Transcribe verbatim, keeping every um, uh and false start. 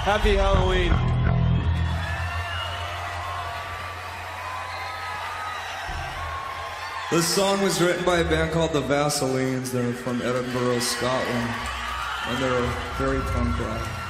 Happy Halloween. This song was written by a band called the Vaselines. They're from Edinburgh, Scotland, and they're very punk rock.